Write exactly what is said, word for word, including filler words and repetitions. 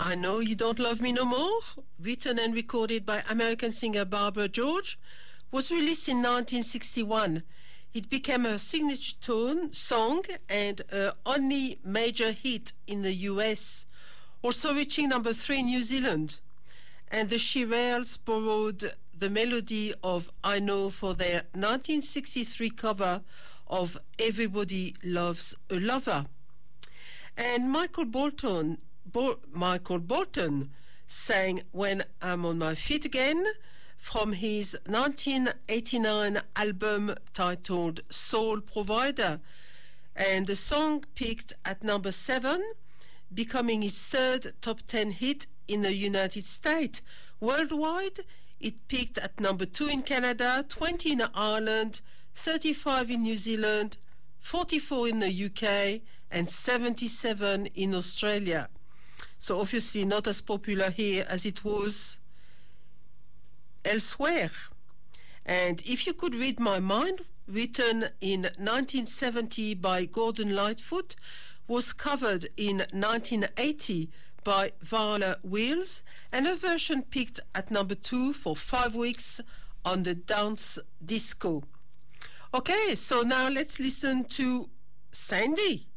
I Know You Don't Love Me No More, written and recorded by American singer Barbara George, was released in nineteen sixty-one. It became her signature tone song and her only major hit in the U S, also reaching number three in New Zealand. And the Shirelles borrowed the melody of I Know for their nineteen sixty-three cover of Everybody Loves a Lover. And Michael Bolton Bo- Michael Bolton sang When I'm on My Feet Again from his nineteen eighty-nine album titled Soul Provider, and the song peaked at number seven, becoming his third top ten hit in the United States. Worldwide, it peaked at number two in Canada, twenty in Ireland, thirty-five in New Zealand, forty-four in the U K, and seventy-seven in Australia. So obviously not as popular here as it was elsewhere. And If You Could Read My Mind, written in nineteen seventy by Gordon Lightfoot, was covered in nineteen eighty by Viola Wills, and a version peaked at number two for five weeks on the Dance Disco. Okay, so now let's listen to Sandy.